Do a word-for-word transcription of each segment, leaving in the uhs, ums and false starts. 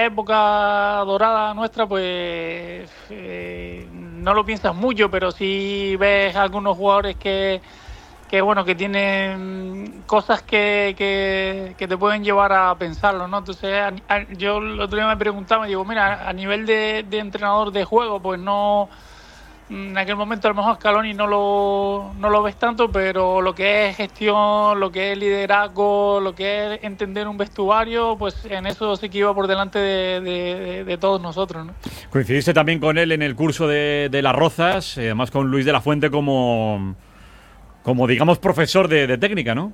época dorada nuestra, pues eh, no lo piensas mucho, pero sí ves algunos jugadores que, que bueno, que tienen cosas que, que, que te pueden llevar a pensarlo, ¿no? Entonces, a, a, yo el otro día me preguntaba, digo, mira, a nivel de, de entrenador de juego, pues no... En aquel momento a lo mejor Scaloni no lo, no lo ves tanto, pero lo que es gestión, lo que es liderazgo, lo que es entender un vestuario, pues en eso sí que iba por delante de, de, de todos nosotros, ¿no? Coincidiste también con él en el curso de, de Las Rozas, eh, además con Luis de la Fuente como, como digamos, profesor de, de técnica, ¿no?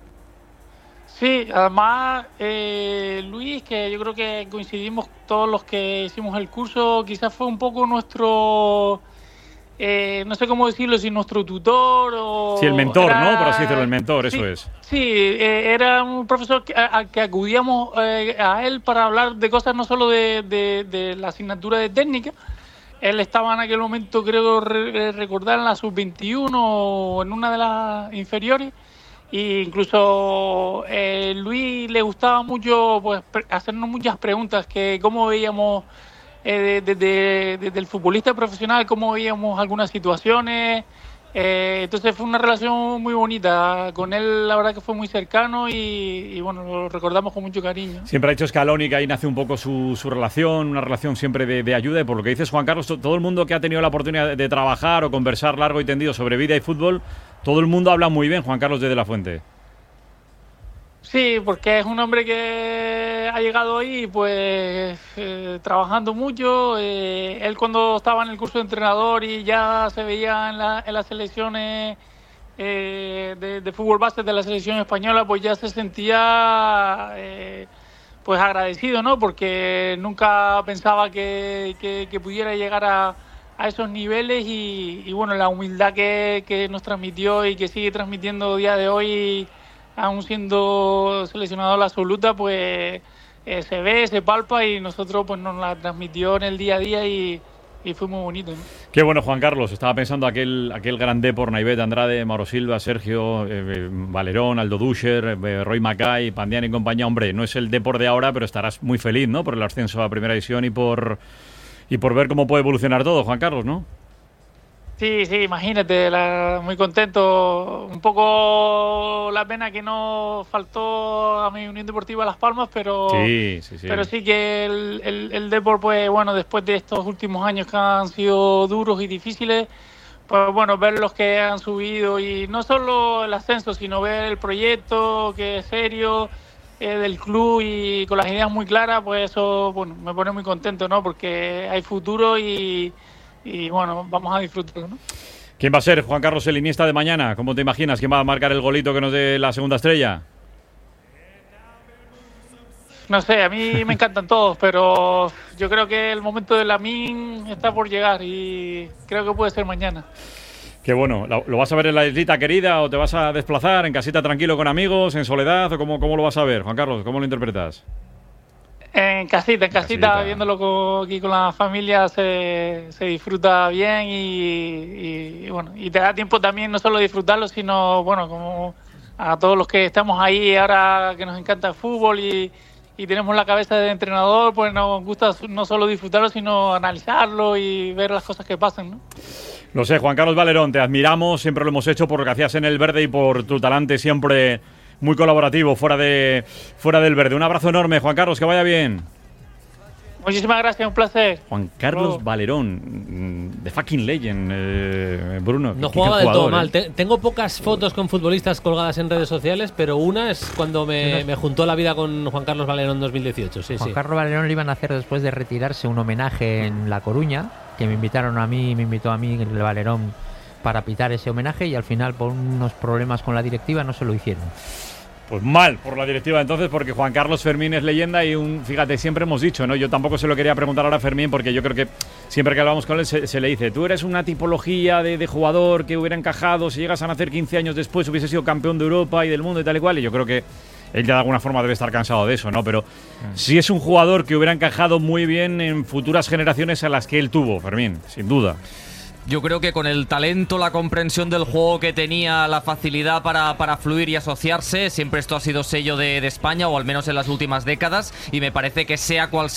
Sí, además eh, Luis, que yo creo que coincidimos todos los que hicimos el curso, quizás fue un poco nuestro... Eh, no sé cómo decirlo, si nuestro tutor o... Sí, el mentor, era, ¿no? Por así decirlo, el mentor, sí, eso es. Sí, eh, era un profesor que, a, a que acudíamos eh, a él para hablar de cosas no solo de, de, de la asignatura de técnica. Él estaba en aquel momento, creo re, recordar, en la sub veintiuno o en una de las inferiores. E incluso eh, Luis le gustaba mucho pues hacernos muchas preguntas, que cómo veíamos... Eh, desde, desde, desde el futbolista profesional, cómo veíamos algunas situaciones. Eh, entonces fue una relación muy bonita. Con él la verdad que fue muy cercano y, y bueno, lo recordamos con mucho cariño. Siempre ha dicho Scaloni que ahí nace un poco su, su relación, una relación siempre de, de ayuda. Y por lo que dices, Juan Carlos, todo el mundo que ha tenido la oportunidad de, de trabajar o conversar largo y tendido sobre vida y fútbol, todo el mundo habla muy bien, Juan Carlos de la Fuente. Sí, porque es un hombre que ha llegado ahí pues eh, trabajando mucho. Eh, él cuando estaba en el curso de entrenador y ya se veía en, la, en las selecciones eh, de, de fútbol base de la selección española, pues ya se sentía eh, pues agradecido, ¿no? Porque nunca pensaba que, que, que pudiera llegar a, a esos niveles y, y bueno, la humildad que, que nos transmitió y que sigue transmitiendo a día de hoy, aún siendo seleccionador la absoluta, pues eh, se ve, se palpa y nosotros pues nos la transmitió en el día a día y, y fue muy bonito, ¿no? Qué bueno, Juan Carlos. Estaba pensando aquel, aquel gran Depor, Naivet, Andrade, Mauro Silva, Sergio, eh, Valerón, Aldo Duscher, eh, Roy Mackay, Pandiani y compañía. Hombre, no es el Depor de ahora, pero estarás muy feliz, ¿no? Por el ascenso a Primera División y por, y por ver cómo puede evolucionar todo, Juan Carlos, ¿no? Sí, sí, imagínate, la, muy contento. Un poco la pena que no faltó a mi Unión Deportiva Las Palmas, pero sí, sí, sí. pero sí que el, el, el Depor, pues bueno, después de estos últimos años que han sido duros y difíciles, pues bueno, ver los que han subido y no solo el ascenso, sino ver el proyecto que es serio eh, del club y con las ideas muy claras, pues eso, bueno, me pone muy contento, ¿no? Porque hay futuro y Y bueno, vamos a disfrutarlo, ¿no? ¿Quién va a ser, Juan Carlos, el Iniesta de mañana? ¿Cómo te imaginas? ¿Quién va a marcar el golito que nos dé la segunda estrella? No sé, a mí me encantan todos, pero yo creo que el momento de Lamine está por llegar y creo que puede ser mañana. Qué bueno. ¿Lo vas a ver en la islita querida o te vas a desplazar en casita tranquilo con amigos, en soledad? ¿O cómo, cómo lo vas a ver, Juan Carlos? ¿Cómo lo interpretas? En casita, en casita, casita. Viéndolo con, aquí con la familia se, se disfruta bien y, y bueno, y te da tiempo también no solo disfrutarlo, sino bueno, como a todos los que estamos ahí ahora que nos encanta el fútbol y, y tenemos la cabeza de entrenador, pues nos gusta no solo disfrutarlo, sino analizarlo y ver las cosas que pasan, ¿no? Lo sé, Juan Carlos Valerón, te admiramos, siempre lo hemos hecho por lo que hacías en el verde y por tu talante siempre muy colaborativo fuera de fuera del verde. Un abrazo enorme, Juan Carlos, que vaya bien. Muchísimas gracias, un placer. Juan Carlos oh. Valerón, de fucking legend, eh, Bruno. No jugaba del todo eh. mal. Tengo pocas fotos con futbolistas colgadas en redes sociales, pero una es cuando me, me juntó la vida con Juan Carlos Valerón en dos mil dieciocho. Sí, Juan sí. Carlos Valerón le iban a hacer después de retirarse un homenaje en La Coruña, que me invitaron a mí, me invitó a mí el Valerón para pitar ese homenaje y al final por unos problemas con la directiva no se lo hicieron. Pues mal por la directiva entonces, porque Juan Carlos Fermín es leyenda y un, fíjate, siempre hemos dicho, ¿no? Yo tampoco se lo quería preguntar ahora a Fermín porque yo creo que siempre que hablamos con él se, se le dice, tú eres una tipología de, de jugador que hubiera encajado, si llegas a nacer quince años después hubiese sido campeón de Europa y del mundo y tal y cual, y yo creo que él ya de alguna forma debe estar cansado de eso, ¿no? Pero mm. sí es un jugador que hubiera encajado muy bien en futuras generaciones a las que él tuvo, Fermín, sin duda. Yo creo que con el talento, la comprensión del juego que tenía, la facilidad para, para fluir y asociarse, siempre esto ha sido sello de, de España, o al menos en las últimas décadas, y me parece que sea cual